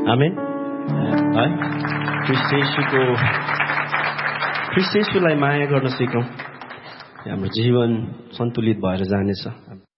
आमेन है ख्रीष्ट येशूलाई माया गर्न सिकौं हाम्रो जीवन सन्तुलित भएर जानेछ